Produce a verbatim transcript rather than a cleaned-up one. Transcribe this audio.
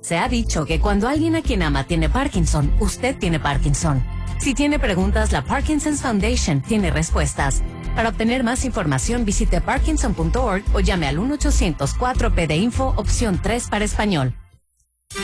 Se ha dicho que cuando alguien a quien ama tiene Parkinson, usted tiene Parkinson. Si tiene preguntas, la Parkinson's Foundation tiene respuestas. Para obtener más información, visite parkinson punto org o llame al uno ochocientos cuatro P de Info, opción tres para español.